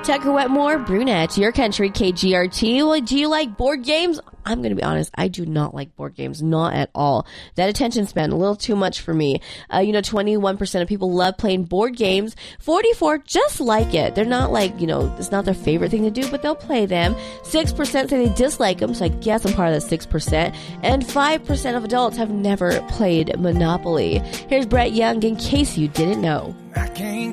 Tucker Wetmore, Brunette, your country, KGRT. Well, do you like board games? I'm going to be honest, I do not like board games, not at all. That attention span, a little too much for me. 21% of people love playing board games. 44 just like it. They're not like, it's not their favorite thing to do, but they'll play them. 6% say they dislike them, so I guess I'm part of that 6%. And 5% of adults have never played Monopoly. Here's Brett Young, in case you didn't know. I can't